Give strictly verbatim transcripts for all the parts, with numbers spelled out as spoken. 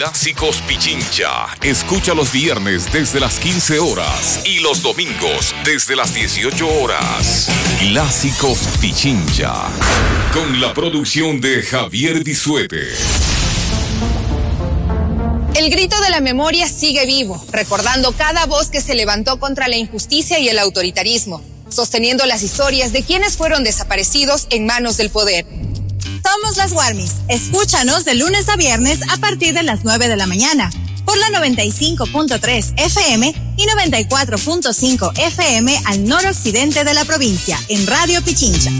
Clásicos Pichincha. Escucha los viernes desde las quince horas y los domingos desde las dieciocho horas. Clásicos Pichincha. Con la producción de Javier Disuete. El grito de la memoria sigue vivo, recordando cada voz que se levantó contra la injusticia y el autoritarismo, sosteniendo las historias de quienes fueron desaparecidos en manos del poder. Somos las Warmis. Escúchanos de lunes a viernes a partir de las nueve de la mañana por la noventa y cinco punto tres F M y noventa y cuatro punto cinco F M al noroccidente de la provincia en Radio Pichincha.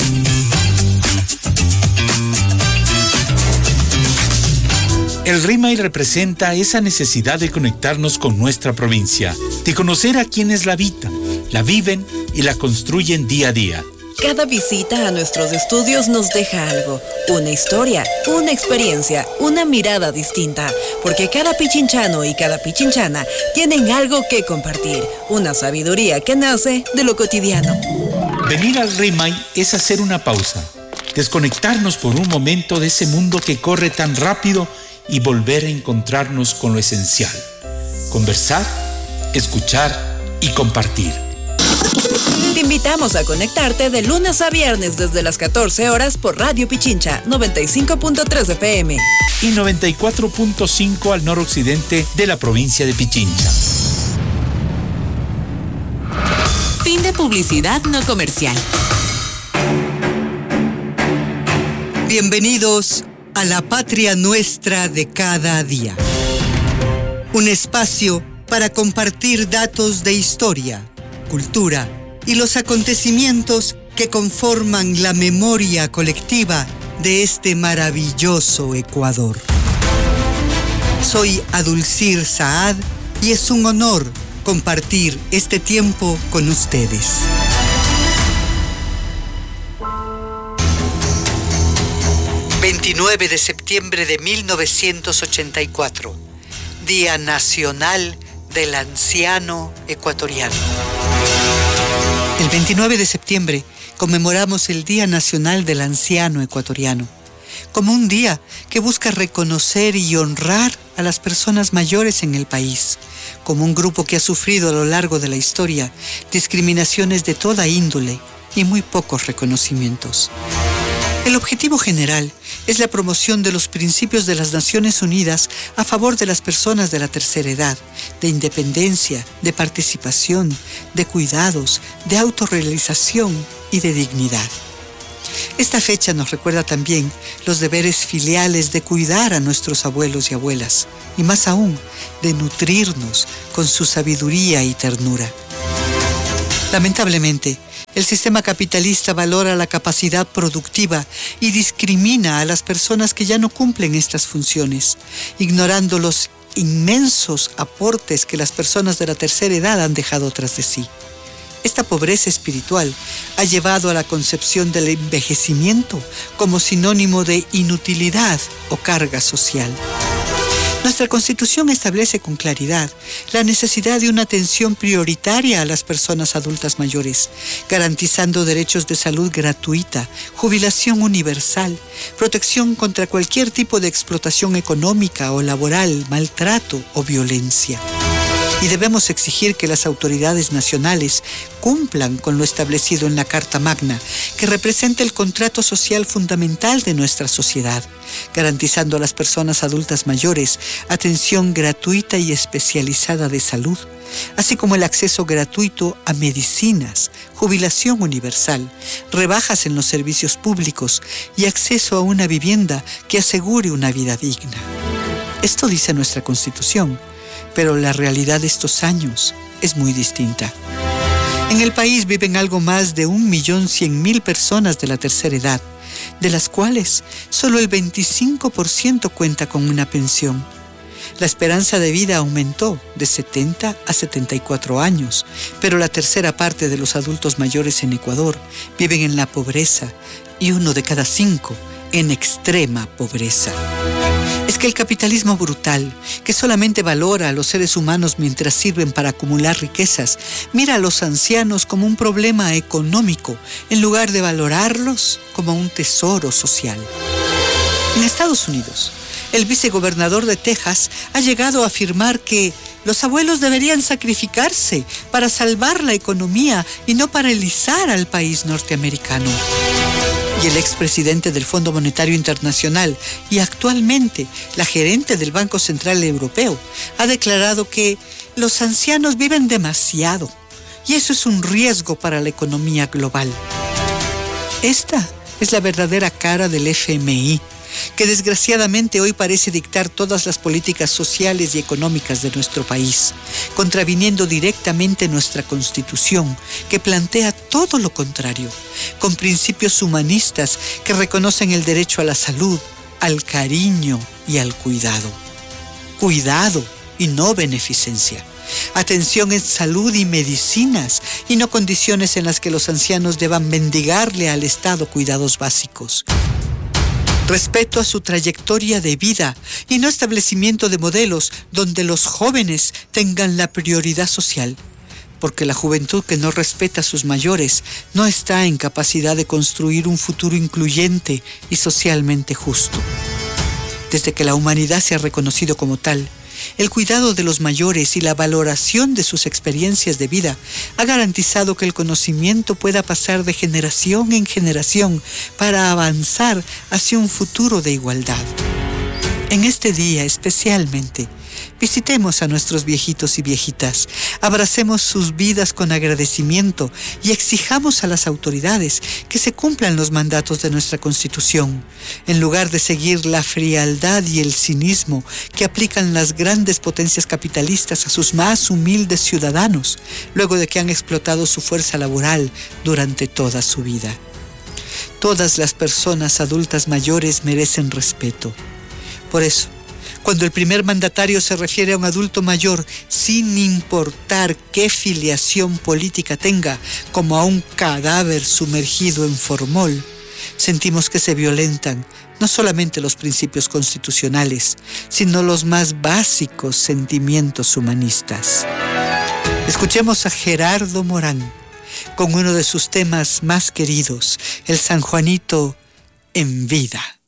El RIMAI representa esa necesidad de conectarnos con nuestra provincia, de conocer a quienes la habitan, la viven y la construyen día a día. Cada visita a nuestros estudios nos deja algo, una historia, una experiencia, una mirada distinta, porque cada pichinchano y cada pichinchana tienen algo que compartir, una sabiduría que nace de lo cotidiano. Venir al RIMAI es hacer una pausa, desconectarnos por un momento de ese mundo que corre tan rápido y volver a encontrarnos con lo esencial. Conversar, escuchar y compartir. Te invitamos a conectarte de lunes a viernes desde las catorce horas por Radio Pichincha, noventa y cinco punto tres F M. Y noventa y cuatro punto cinco al noroccidente de la provincia de Pichincha. Fin de publicidad no comercial. Bienvenidos a la patria nuestra de cada día. Un espacio para compartir datos de historia, cultura y los acontecimientos que conforman la memoria colectiva de este maravilloso Ecuador. Soy Adulcir Saad y es un honor compartir este tiempo con ustedes. veintinueve de septiembre de mil novecientos ochenta y cuatro, Día Nacional del Anciano Ecuatoriano. El veintinueve de septiembre conmemoramos el Día Nacional del Anciano Ecuatoriano, como un día que busca reconocer y honrar a las personas mayores en el país, como un grupo que ha sufrido a lo largo de la historia discriminaciones de toda índole y muy pocos reconocimientos. El objetivo general es la promoción de los principios de las Naciones Unidas a favor de las personas de la tercera edad, de independencia, de participación, de cuidados, de autorrealización y de dignidad. Esta fecha nos recuerda también los deberes filiales de cuidar a nuestros abuelos y abuelas, y más aún, de nutrirnos con su sabiduría y ternura. Lamentablemente, el sistema capitalista valora la capacidad productiva y discrimina a las personas que ya no cumplen estas funciones, ignorando los inmensos aportes que las personas de la tercera edad han dejado tras de sí. Esta pobreza espiritual ha llevado a la concepción del envejecimiento como sinónimo de inutilidad o carga social. Nuestra Constitución establece con claridad la necesidad de una atención prioritaria a las personas adultas mayores, garantizando derechos de salud gratuita, jubilación universal, protección contra cualquier tipo de explotación económica o laboral, maltrato o violencia. Y debemos exigir que las autoridades nacionales cumplan con lo establecido en la Carta Magna, que representa el contrato social fundamental de nuestra sociedad, garantizando a las personas adultas mayores atención gratuita y especializada de salud, así como el acceso gratuito a medicinas, jubilación universal, rebajas en los servicios públicos y acceso a una vivienda que asegure una vida digna. Esto dice nuestra Constitución, pero la realidad de estos años es muy distinta. En el país viven algo más de un millón cien mil personas de la tercera edad, de las cuales solo el veinticinco por ciento cuenta con una pensión. La esperanza de vida aumentó de setenta a setenta y cuatro años, pero la tercera parte de los adultos mayores en Ecuador viven en la pobreza y uno de cada cinco en extrema pobreza. Es que el capitalismo brutal, que solamente valora a los seres humanos mientras sirven para acumular riquezas, mira a los ancianos como un problema económico en lugar de valorarlos como un tesoro social. En Estados Unidos, el vicegobernador de Texas ha llegado a afirmar que los abuelos deberían sacrificarse para salvar la economía y no paralizar al país norteamericano. Y el expresidente del Fondo Monetario Internacional y actualmente la gerente del Banco Central Europeo ha declarado que los ancianos viven demasiado y eso es un riesgo para la economía global. Esta es la verdadera cara del F M I, que desgraciadamente hoy parece dictar todas las políticas sociales y económicas de nuestro país, contraviniendo directamente nuestra Constitución, que plantea todo lo contrario, con principios humanistas que reconocen el derecho a la salud, al cariño y al cuidado. Cuidado y no beneficencia. Atención en salud y medicinas, y no condiciones en las que los ancianos deban mendigarle al Estado cuidados básicos. Respeto a su trayectoria de vida y no establecimiento de modelos donde los jóvenes tengan la prioridad social, porque la juventud que no respeta a sus mayores no está en capacidad de construir un futuro incluyente y socialmente justo. Desde que la humanidad se ha reconocido como tal, el cuidado de los mayores y la valoración de sus experiencias de vida ha garantizado que el conocimiento pueda pasar de generación en generación para avanzar hacia un futuro de igualdad. En este día especialmente, visitemos a nuestros viejitos y viejitas, abracemos sus vidas con agradecimiento y exijamos a las autoridades que se cumplan los mandatos de nuestra Constitución, en lugar de seguir la frialdad y el cinismo que aplican las grandes potencias capitalistas a sus más humildes ciudadanos, luego de que han explotado su fuerza laboral durante toda su vida. Todas las personas adultas mayores merecen respeto. Por eso, cuando el primer mandatario se refiere a un adulto mayor, sin importar qué filiación política tenga, como a un cadáver sumergido en formol, sentimos que se violentan no solamente los principios constitucionales, sino los más básicos sentimientos humanistas. Escuchemos a Gerardo Morán con uno de sus temas más queridos, el San Juanito en vida.